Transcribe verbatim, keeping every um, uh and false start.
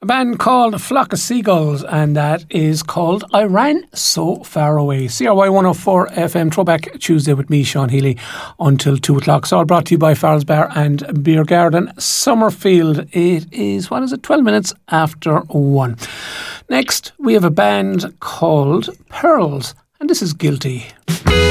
A band called Flock of Seagulls, and that is called I Ran So Far Away. C R Y one oh four F M Throwback Tuesday with me, Sean Healy, until two o'clock. It's all brought to you by Farrell's Bar and Beer Garden, Summerfield. It is, what is it, twelve minutes after one. Next, we have a band called Pearls, and this is Guilty.